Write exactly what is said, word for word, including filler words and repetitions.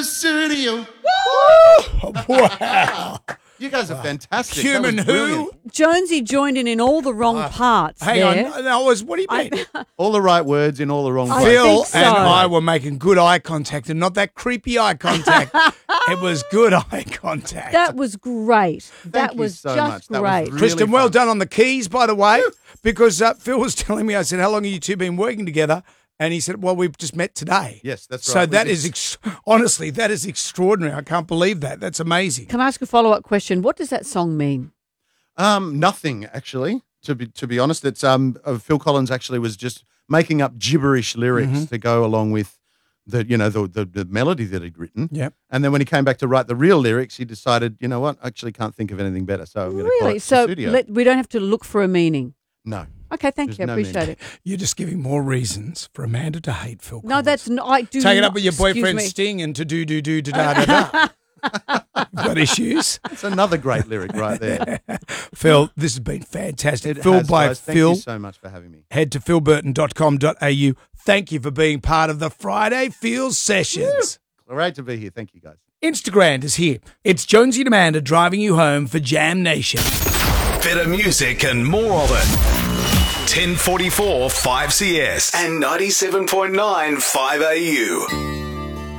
studio. Wow. You guys are fantastic. Human That was who? brilliant. Jonesy joined in in all the wrong parts. Hang there. on. No, I was, what do you mean? All the right words in all the wrong I places. Phil think so. and I were making good eye contact and not that creepy eye contact. It was good eye contact. That was great. that you was so just much. That was great. really Kristen, well fun. done on the keys, by the way, because uh, Phil was telling me, I said, how long have you two been working together? And he said, well, we've just met today. Yes, that's So right. We that did. is, ex- honestly, that is extraordinary. I can't believe that. That's amazing. Can I ask a follow-up question? What does that song mean? Um, nothing actually. To be to be honest, it's um uh, Phil Collins actually was just making up gibberish lyrics Mm-hmm. to go along with the you know the, the the melody that he'd written. Yep. And then when he came back to write the real lyrics, he decided, you know what, I actually can't think of anything better, so I'm going to call Really? it So Studio. let, we don't have to look for a meaning. no. Okay, thank There's you. I no appreciate meaning. it. You're just giving more reasons for Amanda to hate Phil No, Collins. that's not. I do. Take it not, up with your excuse boyfriend me. Sting and to do, do, do, da, da, da, da. You've got issues. It's another great lyric right there. Phil, this has been fantastic. It Phil has, by guys. Thank Phil. you so much for having me. Head to phil burton dot com dot a u. Thank you for being part of the Friday Feels Sessions. Great to be here. Thank you, guys. Instagram is here. It's Jonesy and Amanda driving you home for Jam Nation. Better music and more of it. ten forty-four five C S and ninety-seven point nine five A U.